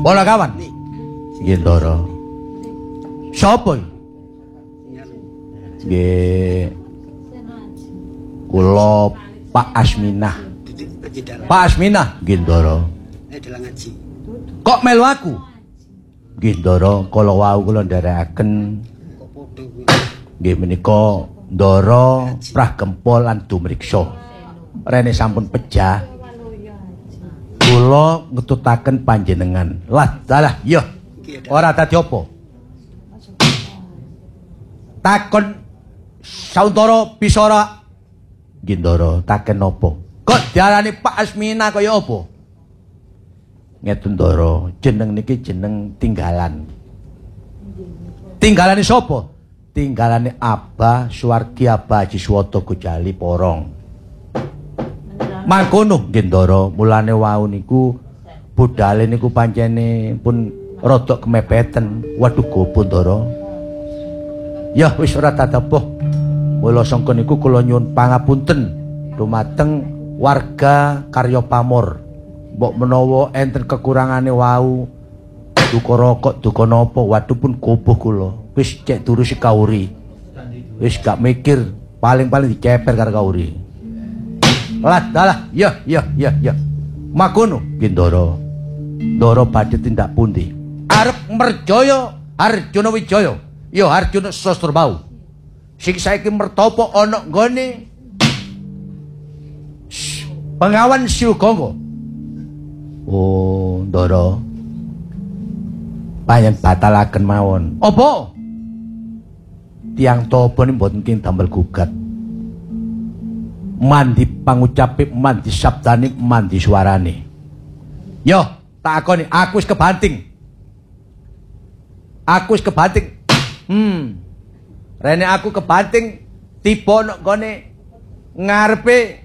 Ponokawan. Nggih, Ndara. Sapa iki? Nggih. Kula Pak Asminah. Pak Asminah, nggih, Ndara. Kok melu aku? Nggih, Ndara, kala wau kula nderekaken nggih menika Ndara pragempol lan dumriksa. Rene sampun pejah. Kula ngetutaken panjenengan. Lah, dalah, iya. Ora dadi apa? Takon Sauntara bisa ora? Nggih, Ndara, taken apa? Kok diarani Pak Asmina kaya apa? Ngeten, Ndara, jeneng niki jeneng tinggalan. Tinggalane sapa? Tinggalane Abah Suwargi Abah Haji Swata Gojali Porong. Mangkono nggih, Ndara, mulane wau niku budale niku pancene pun rada kemepeten. Waduh gopo, Ndara. Ya wis ora tatapuh. Mula sangka niku kula nyuwun pangapunten dumateng warga Karya Pamor. Mbok menawa enten kekurangane wau, duka rokok, duka napa, waduh pun gopoh kula. Wis cek turu si kauri. Wis gak mikir, paling-paling diceper karo kauri. Lah, dalah, ya. Makono, nggih, Ndara. Ndara badhe tindak pundi? Arep merjaya Arjuna Wijaya. Ya Arjuna Sastrabau. Sing saiki mertapa ana nggone Bengawan Siwaganga. Oh, Ndara. Panjen batalaken mawon. Apa? Tiang toba niki mboten king damel gugat. Mandi pangucape, mandi sabdane, mandi suarane. Yo, takoni, aku wis kebanting. Rene aku kebanting tiba nek gone ngarepe